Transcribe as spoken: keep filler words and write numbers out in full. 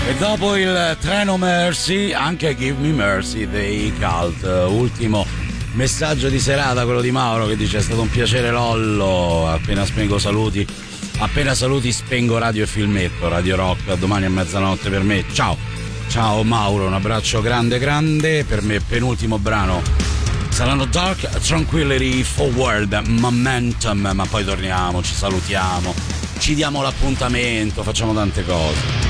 E dopo il treno Mercy, anche Give Me Mercy dei Cult. Ultimo messaggio di serata, quello di Mauro, che dice: è stato un piacere Lollo, appena spengo saluti, appena saluti spengo radio e filmetto, Radio Rock, domani a mezzanotte per me. Ciao, ciao Mauro, un abbraccio grande grande. Per me penultimo brano saranno Dark Tranquillity, Forward, Momentum, ma poi torniamo, ci salutiamo, ci diamo l'appuntamento, facciamo tante cose.